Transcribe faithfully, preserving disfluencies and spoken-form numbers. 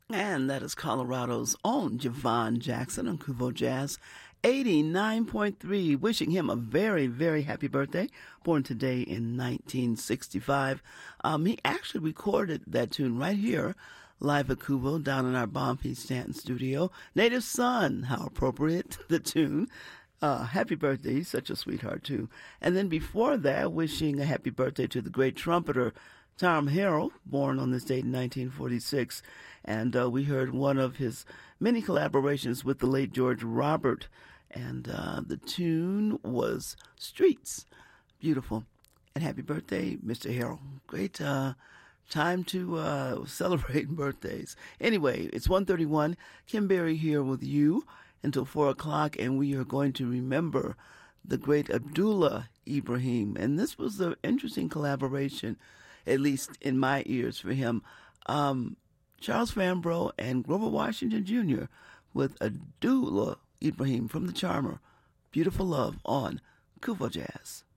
And that is Colorado's own Javon Jackson on Kuvo Jazz, eighty-nine point three, wishing him a very, very happy birthday, born today in nineteen sixty-five. Um, he actually recorded that tune right here, live at Kuvo, down in our Bomb P. Stanton studio. Native Son, how appropriate, the tune. Uh, happy birthday, he's such a sweetheart, too. And then before that, wishing a happy birthday to the great trumpeter, Tom Harrell, born on this date in nineteen forty-six. And uh, we heard one of his many collaborations with the late George Robert. And uh, the tune was Streets. Beautiful. And happy birthday, Mister Harrell. Great uh, time to uh, celebrate birthdays. Anyway, it's one thirty-one. Kim Berry here with you until four o'clock. And we are going to remember the great Abdullah Ibrahim. And this was an interesting collaboration, at least in my ears, for him. Um, Charles Fambro and Grover Washington Junior with Abdullah Ibrahim from The Charmer. Beautiful Love on Kuvo Jazz.